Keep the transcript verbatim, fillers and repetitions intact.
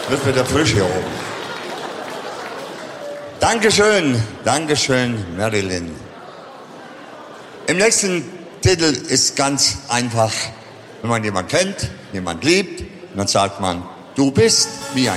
Wird wieder frisch hier oben. Dankeschön, Dankeschön, Marilyn. Im nächsten Titel ist ganz einfach, wenn man jemanden kennt, jemand liebt, dann sagt man, du bist wie ein